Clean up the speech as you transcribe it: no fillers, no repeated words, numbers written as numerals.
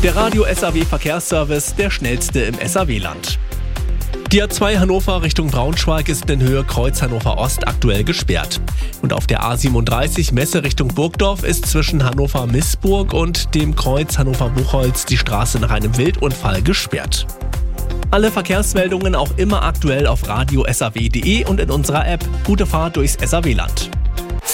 Der Radio SAW Verkehrsservice, der schnellste im SAW-Land. Die A2 Hannover Richtung Braunschweig ist in Höhe Kreuz Hannover Ost aktuell gesperrt. Und auf der A37 Messe Richtung Burgdorf ist zwischen Hannover-Missburg und dem Kreuz Hannover-Buchholz die Straße nach einem Wildunfall gesperrt. Alle Verkehrsmeldungen auch immer aktuell auf radio-saw.de und in unserer App. Gute Fahrt durchs SAW-Land.